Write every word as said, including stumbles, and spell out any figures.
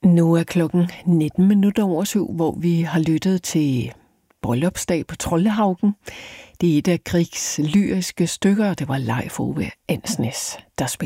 Nu er klokken nitten minutter over syv, hvor vi har lyttet til Bryllupsdag på Troldehaugen. Det er et af Griegs lyriske stykker, og det var Leif Ove Andsnes, der spillede.